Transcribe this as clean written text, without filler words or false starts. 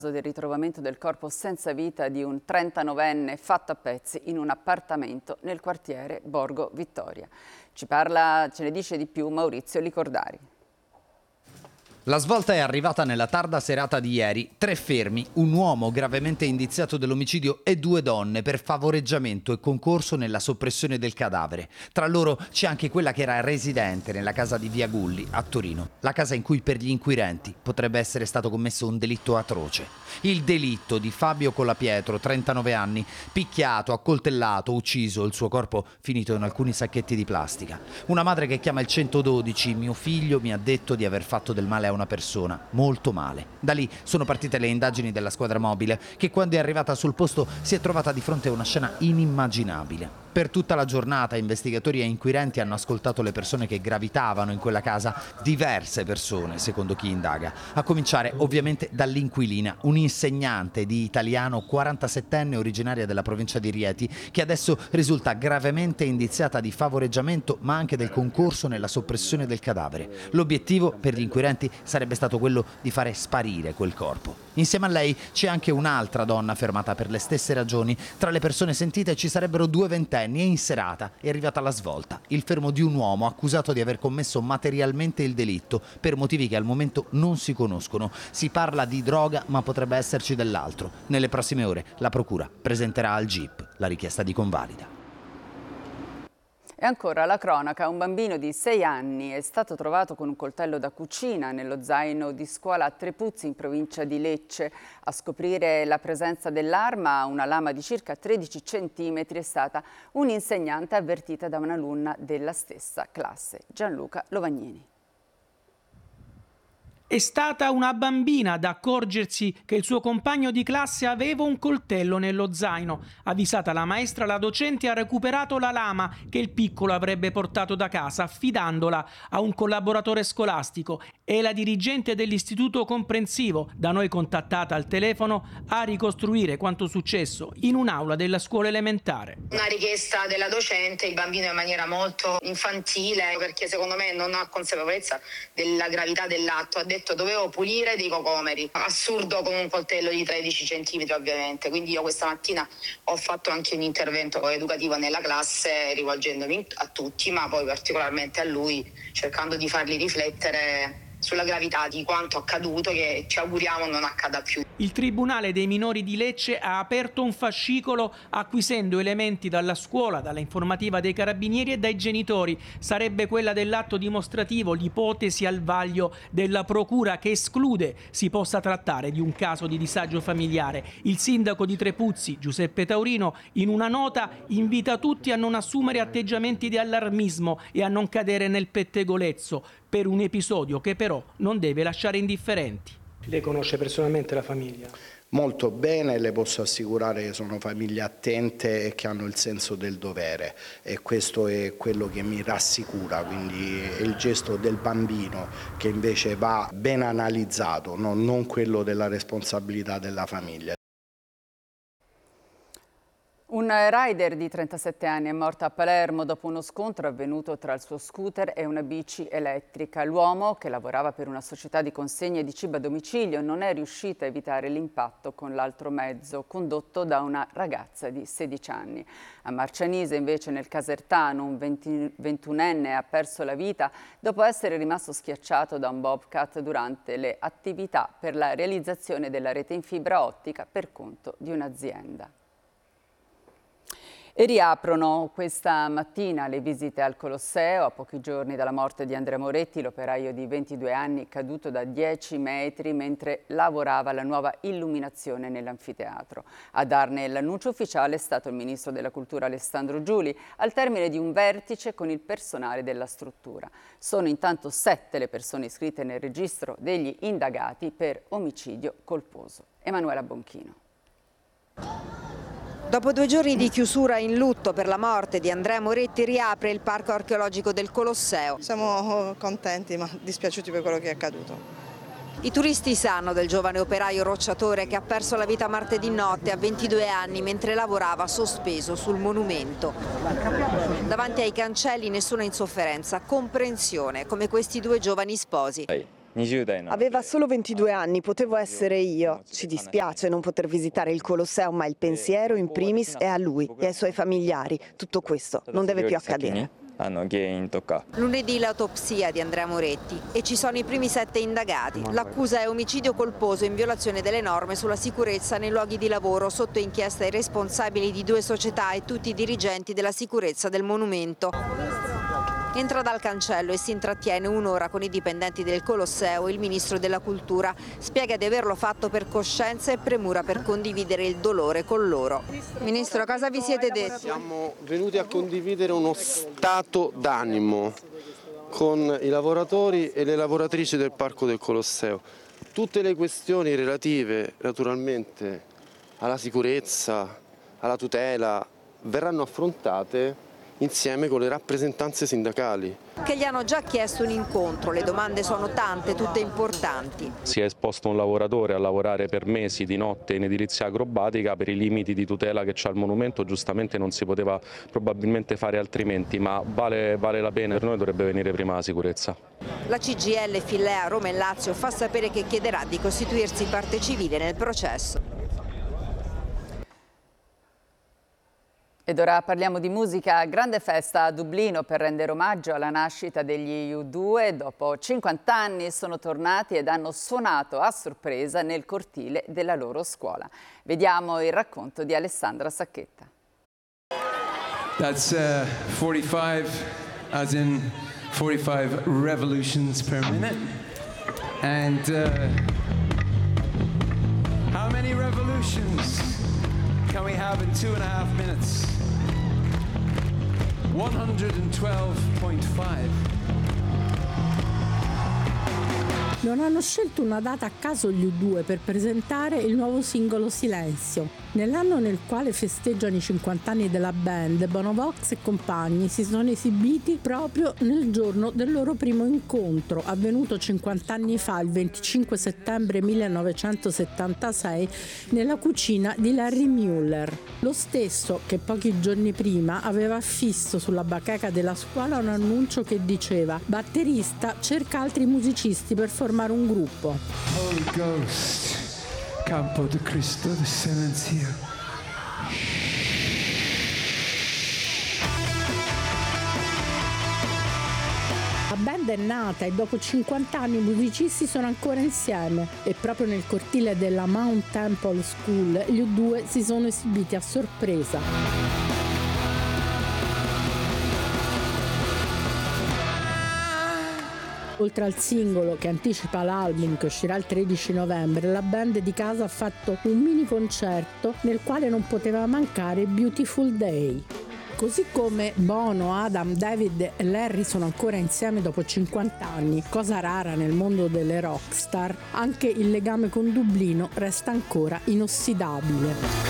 del ritrovamento del corpo senza vita di un 39enne fatto a pezzi in un appartamento nel quartiere Borgo Vittoria. Ce ne dice di più Maurizio Licordari. La svolta è arrivata nella tarda serata di ieri. 3 fermi, un uomo gravemente indiziato dell'omicidio e 2 donne per favoreggiamento e concorso nella soppressione del cadavere. Tra loro c'è anche quella che era residente nella casa di Via Gulli a Torino, la casa in cui per gli inquirenti potrebbe essere stato commesso un delitto atroce. Il delitto di Fabio Colapietro, 39 anni, picchiato, accoltellato, ucciso, il suo corpo finito in alcuni sacchetti di plastica. Una madre che chiama il 112, mio figlio mi ha detto di aver fatto del male a una persona, molto male. Da lì sono partite le indagini della squadra mobile, che quando è arrivata sul posto si è trovata di fronte a una scena inimmaginabile. Per tutta la giornata investigatori e inquirenti hanno ascoltato le persone che gravitavano in quella casa, diverse persone secondo chi indaga, a cominciare ovviamente dall'inquilina, un'insegnante di italiano 47enne originaria della provincia di Rieti, che adesso risulta gravemente indiziata di favoreggiamento ma anche del concorso nella soppressione del cadavere. L'obiettivo per gli inquirenti sarebbe stato quello di fare sparire quel corpo. Insieme a lei c'è anche un'altra donna fermata per le stesse ragioni. Tra le persone sentite ci sarebbero 2 ventenni e in serata è arrivata la svolta, il fermo di un uomo accusato di aver commesso materialmente il delitto per motivi che al momento non si conoscono. Si parla di droga ma potrebbe esserci dell'altro. Nelle prossime ore la procura presenterà al GIP la richiesta di convalida. E ancora la cronaca, un bambino di 6 anni è stato trovato con un coltello da cucina nello zaino di scuola a Trepuzzi in provincia di Lecce. A scoprire la presenza dell'arma, una lama di circa 13 cm, è stata un'insegnante avvertita da un'alunna della stessa classe. Gianluca Lovagnini. È stata una bambina ad accorgersi che il suo compagno di classe aveva un coltello nello zaino. Avvisata la maestra, la docente ha recuperato la lama che il piccolo avrebbe portato da casa, affidandola a un collaboratore scolastico. E la dirigente dell'istituto comprensivo, da noi contattata al telefono, a ricostruire quanto successo in un'aula della scuola elementare. Una richiesta della docente, il bambino in maniera molto infantile, perché secondo me non ha consapevolezza della gravità dell'atto, ha detto dovevo pulire dei cocomeri. Assurdo, con un coltello di 13 centimetri ovviamente. Quindi io questa mattina ho fatto anche un intervento educativo nella classe, rivolgendomi a tutti, ma poi particolarmente a lui, cercando di farli riflettere sulla gravità di quanto accaduto, che ci auguriamo non accada più. Il Tribunale dei minori di Lecce ha aperto un fascicolo acquisendo elementi dalla scuola, dalla informativa dei carabinieri e dai genitori. Sarebbe quella dell'atto dimostrativo l'ipotesi al vaglio della procura, che esclude si possa trattare di un caso di disagio familiare. Il sindaco di Trepuzzi, Giuseppe Taurino, in una nota invita tutti a non assumere atteggiamenti di allarmismo e a non cadere nel pettegolezzo per un episodio che però non deve lasciare indifferenti. Lei conosce personalmente la famiglia? Molto bene, le posso assicurare che sono famiglie attente e che hanno il senso del dovere, e questo è quello che mi rassicura, quindi è il gesto del bambino che invece va ben analizzato, non quello della responsabilità della famiglia. Un rider di 37 anni è morto a Palermo dopo uno scontro avvenuto tra il suo scooter e una bici elettrica. L'uomo, che lavorava per una società di consegne di cibo a domicilio, non è riuscito a evitare l'impatto con l'altro mezzo, condotto da una ragazza di 16 anni. A Marcianise, invece, nel Casertano, un 21enne ha perso la vita dopo essere rimasto schiacciato da un bobcat durante le attività per la realizzazione della rete in fibra ottica per conto di un'azienda. E riaprono questa mattina le visite al Colosseo. A pochi giorni dalla morte di Andrea Moretti, l'operaio di 22 anni caduto da 10 metri mentre lavorava alla nuova illuminazione nell'anfiteatro. A darne l'annuncio ufficiale è stato il ministro della Cultura Alessandro Giuli, al termine di un vertice con il personale della struttura. Sono intanto 7 le persone iscritte nel registro degli indagati per omicidio colposo. Emanuela Bonchino. Dopo 2 giorni di chiusura in lutto per la morte di Andrea Moretti, riapre il parco archeologico del Colosseo. Siamo contenti ma dispiaciuti per quello che è accaduto. I turisti sanno del giovane operaio rocciatore che ha perso la vita martedì notte a 22 anni mentre lavorava sospeso sul monumento. Davanti ai cancelli nessuna insofferenza, comprensione, come questi 2 giovani sposi. Aveva solo 22 anni, potevo essere io. Ci dispiace non poter visitare il Colosseo, ma il pensiero in primis è a lui e ai suoi familiari. Tutto questo non deve più accadere. Lunedì l'autopsia di Andrea Moretti e ci sono i primi 7 indagati. L'accusa è omicidio colposo in violazione delle norme sulla sicurezza nei luoghi di lavoro, sotto inchiesta i responsabili di 2 società e tutti i dirigenti della sicurezza del monumento. Entra dal cancello e si intrattiene un'ora con i dipendenti del Colosseo. Il ministro della Cultura spiega di averlo fatto per coscienza e premura per condividere il dolore con loro. Ministro, cosa vi siete detti? Siamo venuti a condividere uno stato d'animo con i lavoratori e le lavoratrici del Parco del Colosseo. Tutte le questioni relative naturalmente alla sicurezza, alla tutela, verranno affrontate insieme con le rappresentanze sindacali. Che gli hanno già chiesto un incontro, le domande sono tante, tutte importanti. Si è esposto un lavoratore a lavorare per mesi di notte in edilizia acrobatica per i limiti di tutela che c'ha il monumento, giustamente non si poteva probabilmente fare altrimenti, ma vale la pena, per noi dovrebbe venire prima la sicurezza. La CGIL Fillea Roma e Lazio fa sapere che chiederà di costituirsi parte civile nel processo. Ed ora parliamo di musica. Grande festa a Dublino per rendere omaggio alla nascita degli U2. Dopo 50 anni sono tornati ed hanno suonato a sorpresa nel cortile della loro scuola. Vediamo il racconto di Alessandra Sacchetta. That's 45, as in 45 revolutions per minute. And how many revolutions can we have in 2.5 minutes? 112.5. Non hanno scelto una data a caso gli U2 per presentare il nuovo singolo Silenzio. Nell'anno nel quale festeggiano i 50 anni della band, Bonovox e compagni si sono esibiti proprio nel giorno del loro primo incontro, avvenuto 50 anni fa, il 25 settembre 1976, nella cucina di Larry Mueller. Lo stesso che pochi giorni prima aveva affisso sulla bacheca della scuola un annuncio che diceva: batterista, cerca altri musicisti per formare un gruppo. Holy Ghost, Campo de Cristo de Silencio. La band è nata e dopo 50 anni i musicisti sono ancora insieme e proprio nel cortile della Mount Temple School gli U2 si sono esibiti a sorpresa. Oltre al singolo che anticipa l'album che uscirà il 13 novembre, la band di casa ha fatto un mini concerto nel quale non poteva mancare Beautiful Day. Così come Bono, Adam, David e Larry sono ancora insieme dopo 50 anni, cosa rara nel mondo delle rockstar, anche il legame con Dublino resta ancora inossidabile.